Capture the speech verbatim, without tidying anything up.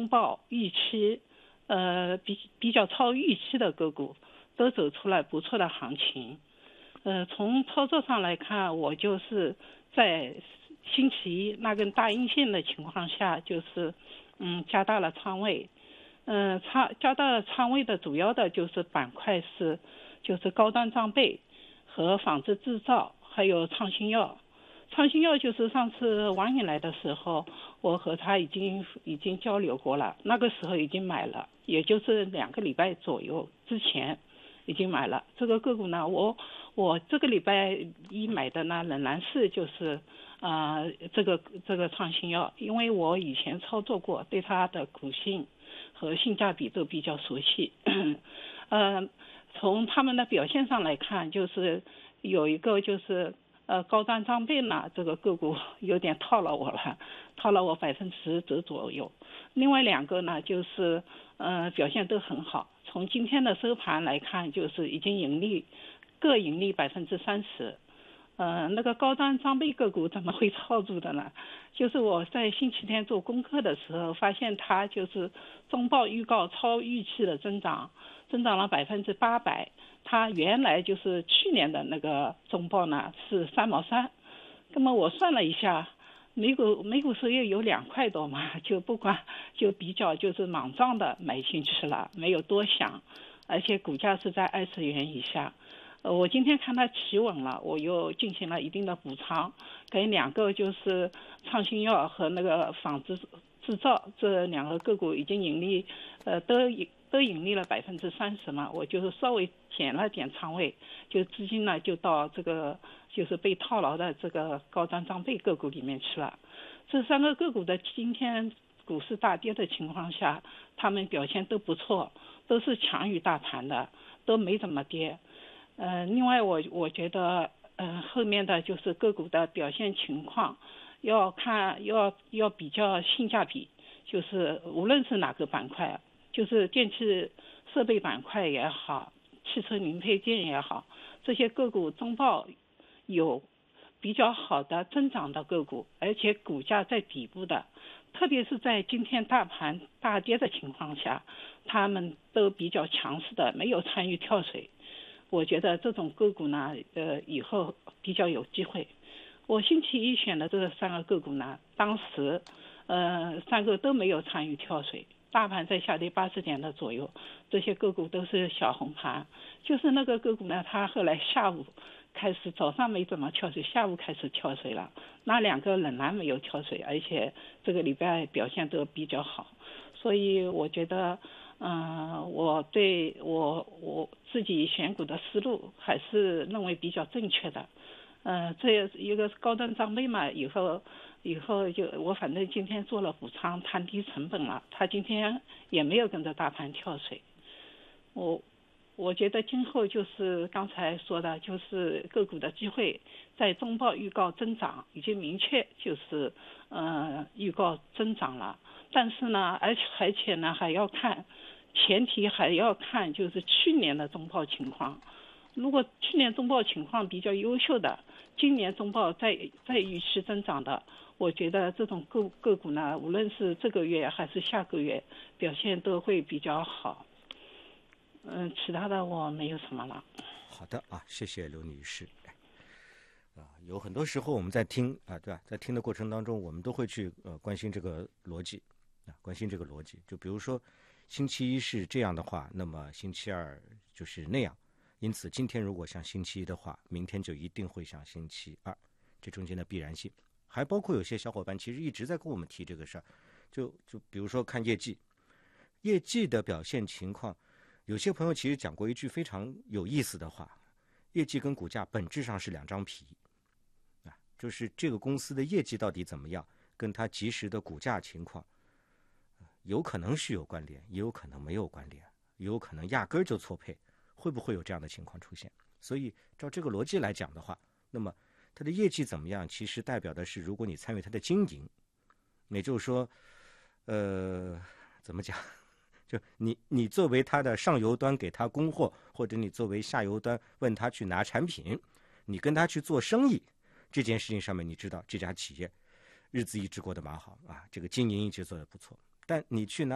中报预期，呃比比较超预期的个股都走出了不错的行情。呃，从操作上来看，我就是在星期一那根大阴线的情况下，就是嗯加大了仓位。嗯、呃，仓加大了仓位的主要的就是板块是就是高端装备和纺织制造，还有创新药。创新药就是上次王颖来的时候，我和他已经已经交流过了，那个时候已经买了，也就是两个礼拜左右之前已经买了这个个股呢。我我这个礼拜一买的呢，仍然是就是呃这个这个创新药，因为我以前操作过，对它的股性和性价比都比较熟悉。呃，从他们的表现上来看，就是有一个就是呃高端装备呢，这个个股有点套了我了，套了我百分之十左右。另外两个呢，就是呃表现都很好。从今天的收盘来看，就是已经盈利，各盈利百分之三十。呃，那个高端装备个股怎么会套住的呢？就是我在星期天做功课的时候，发现它就是中报预告超预期的增长，增长了百分之八百。它原来就是去年的那个中报呢是三毛三，那么我算了一下，每股每股收益有两块多嘛，就不管就比较就是莽撞的买进去了，没有多想，而且股价是在二十元以下。呃，我今天看它企稳了，我又进行了一定的补仓，给两个就是创新药和那个纺织制造这两个个股已经盈利，呃，都都盈利了百分之三十嘛，我就是稍微减了点仓位，就资金呢就到这个就是被套牢的这个高端装备个股里面去了。这三个个股的今天股市大跌的情况下，他们表现都不错，都是强于大盘的，都没怎么跌。呃，另外我我觉得，呃，后面的就是个股的表现情况，要看要要比较性价比，就是无论是哪个板块，就是电气设备板块也好，汽车零配件也好，这些个股中报有比较好的增长的个股，而且股价在底部的，特别是在今天大盘大跌的情况下，他们都比较强势的，没有参与跳水。我觉得这种个股呢，呃，以后比较有机会。我星期一选的这三个个股呢，当时，呃，三个都没有参与跳水，大盘在下跌八十点的左右，这些个股都是小红盘。就是那个个股呢，它后来下午开始，早上没怎么跳水，下午开始跳水了。那两个仍然没有跳水，而且这个礼拜表现都比较好，所以我觉得。嗯、呃，我对我我自己选股的思路还是认为比较正确的。呃，这一个高端装备嘛，以后以后就我反正今天做了补仓，摊低成本了，他今天也没有跟着大盘跳水。我我觉得今后就是刚才说的，就是个股的机会，在中报预告增长已经明确就是呃预告增长了，但是呢，而且而且呢还要看。前提还要看就是去年的中报情况，如果去年中报情况比较优秀的，今年中报再再预期增长的，我觉得这种个个股呢，无论是这个月还是下个月，表现都会比较好。嗯，其他的我没有什么了。 好的啊，谢谢刘女士。啊，有很多时候我们在听啊，对吧？在听的过程当中，我们都会去呃关心这个逻辑啊，关心这个逻辑。就比如说。星期一是这样的话，那么星期二就是那样。因此，今天如果像星期一的话，明天就一定会像星期二，这中间的必然性。还包括有些小伙伴其实一直在跟我们提这个事儿，就就比如说看业绩，业绩的表现情况，有些朋友其实讲过一句非常有意思的话：业绩跟股价本质上是两张皮啊，就是这个公司的业绩到底怎么样，跟它即时的股价情况。有可能是有关联，也有可能没有关联，也有可能压根儿就错配，会不会有这样的情况出现？所以照这个逻辑来讲的话，那么它的业绩怎么样，其实代表的是如果你参与它的经营，也就是说，呃，怎么讲？就你你作为它的上游端给它供货，或者你作为下游端问他去拿产品，你跟他去做生意，这件事情上面，你知道这家企业日子一直过得蛮好啊，这个经营一直做得不错。但你去拿